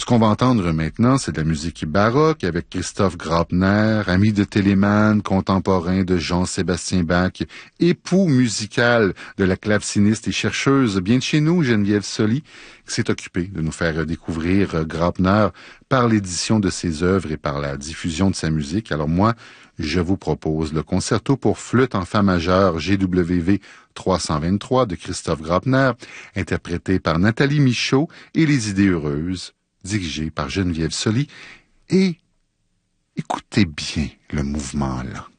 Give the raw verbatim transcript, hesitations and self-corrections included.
Ce qu'on va entendre maintenant, c'est de la musique baroque avec Christoph Graupner, ami de Telemann, contemporain de Jean-Sébastien Bach, époux musical de la claveciniste et chercheuse bien de chez nous, Geneviève Soli, qui s'est occupée de nous faire découvrir Graupner par l'édition de ses œuvres et par la diffusion de sa musique. Alors moi, je vous propose le concerto pour flûte en fa majeur G W V trois cent vingt-trois de Christoph Graupner, interprété par Nathalie Michaud, et Les Idées heureuses, dirigé par Geneviève Soli. Et écoutez bien le mouvement là.